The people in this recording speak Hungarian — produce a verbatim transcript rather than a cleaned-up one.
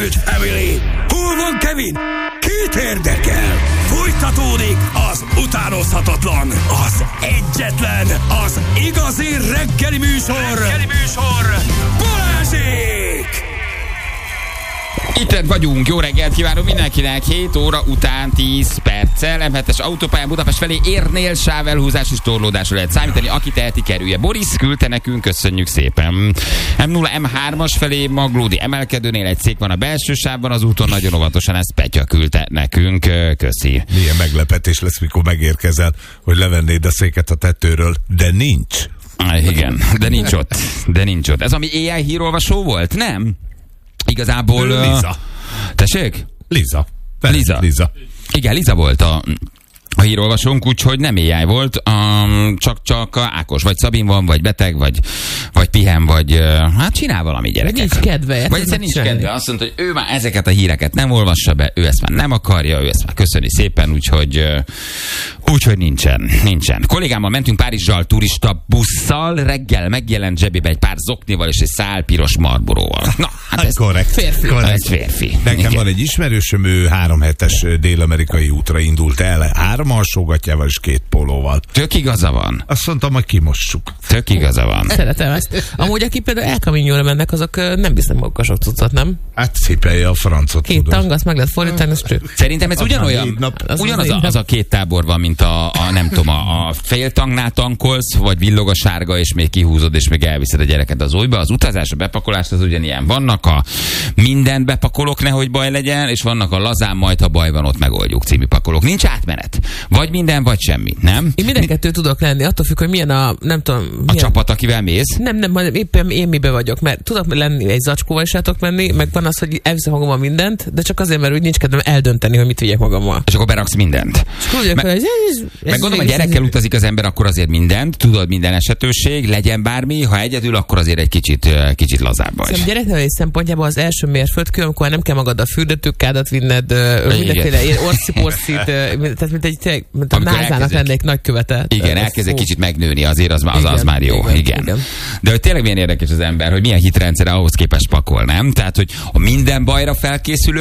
Family. Hol van Kevin? Kit érdekel? Folytatódik az utánozhatatlan, az egyetlen, az igazi reggeli műsor, reggeli műsor, Balázsék! Itt vagyunk, jó reggelt kívánunk mindenkinek, hét óra után tíz perccel, em hetes autópályán Budapest felé érnél sávelhúzás és torlódásra lehet számítani, aki teheti, kerülje. Boris küldte nekünk, köszönjük szépen. em nulla em hármas felé Maglódi emelkedőnél egy szék van a belső sávban, az úton nagyon óvatosan, ezt Petya küldte nekünk, köszi. Milyen meglepetés lesz, mikor megérkezel, hogy levennéd a széket a tetőről, de nincs. Igen, de nincs ott, de nincs ott. Ez ami á i hírolvasó volt? Nem? Igazából... Liza. Tessék? Liza. Liza. Liza. Igen, Liza volt a, a hírolvasónk, úgyhogy nem á i volt, um, csak, csak Ákos, vagy Szabin van, vagy beteg, vagy, vagy pihen, vagy uh, hát csinál valami gyerekek. Nincs kedve. Vagy egyszerűen nincs kedve. Azt mondta, hogy ő már ezeket a híreket nem olvassa be, ő ezt már nem akarja, ő ezt már köszöni szépen, úgyhogy uh, úgyhogy nincsen, nincsen. Kollégámmal mentünk Párizsal turista busszal, reggel megjelent zsebébe egy pár zoknival és egy szál piros Marlboroval. Na, hát ez korrekt. Férfi. Korrekt. Ez férfi. Nekem Igen. van egy ismerősöm, ő három hetes dél-amerikai útra indult el, három alsógatjával és két polóval. Tök igaza van. Azt mondtam, hogy kimossuk. Tök igaza van. Szeretem ezt. Amúgy, aki például El Camino-ra mennek, azok ö, nem visznek magukkal sok cuccot, nem? Hát cipelje a francot. Két tang, azt meg lehet fordítani, és cső. Szerintem ez Az ugyanolyan, négy nap. Az ugyanaz négy a, nap. az a két tábor van, mint a, a nem tudom, a, a fél tangnál tankolsz, vagy villog a sárga, és még kihúzod, és még elviszed a gyereket az újba. Az utazás, a bepakolás az ugyanilyen. Vannak a mindent bepakolok, nehogy baj legyen, és vannak a lazán, majd ha baj van, ott megoldjuk című pakolók. Nincs átmenet. Vagy minden, vagy semmi, nem? Én minden kettő tudok lenni, attól függ, hogy milyen a, nem tudom, milyen... A csapat, akivel mész? Nem, nem, hanem éppen én mibe vagyok, mert tudok lenni, egy zacskóval is el tudok menni, meg van az, hogy elviszem magammal mindent, de csak azért, mert úgy nincs kedvem eldönteni, hogy mit vigyek magammal. És akkor beraksz mindent. És úgy, Me- hogy ez, ez, Meg gondolom, a gyerekkel utazik az ember, akkor azért mindent, tudod, minden esetőség, legyen bármi, ha egyedül, akkor azért egy kicsit, kicsit lazább vagy. Szerintem gyereknevelés szempontjából az első mérföldkő, amikor nem kell magad a fürdőtőkádat vinned, ö, mindenféle ilyen orci-porcit, tehát mint egy tényleg, mint a Amikor názának elkezdek- lennék nagykövete. Igen, elkezd egy kicsit megnőni, azért az, az, az Igen, már jó. Igen, igen, igen. igen. De hogy tényleg milyen érdekes az ember, hogy milyen hitrendszere ahhoz képest pakol, nem? Tehát, hogy a minden bajra felkészülő